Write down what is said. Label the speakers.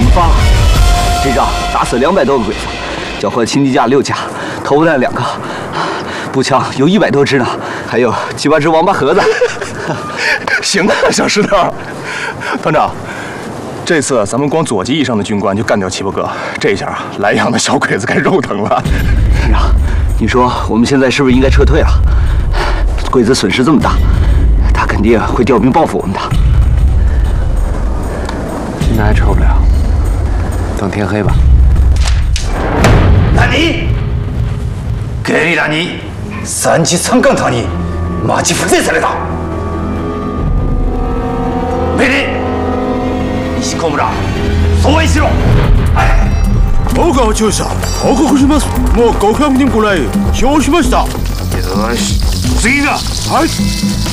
Speaker 1: 发了。这仗打死200多个鬼子，缴获轻机架6架，头部弹2个，步枪有100多支呢，还有7、8只王八盒子。
Speaker 2: 行啊，小石头。团长，这次咱们光左级以上的军官就干掉7、8个，这下莱阳的小鬼子该肉疼了。
Speaker 1: 连长，你说我们现在是不是应该撤退了？鬼子损失这么大，他肯定会调兵报复我们的。
Speaker 3: 现在还撤不了，等天黑吧。
Speaker 4: 何？ゲリラに3次3艦隊に待ち伏せされた。命令、西小村、総員しろ。はい。
Speaker 5: 大川中佐、報告します。もう500人くらい負傷しました。
Speaker 4: よし、次だ。
Speaker 5: はい。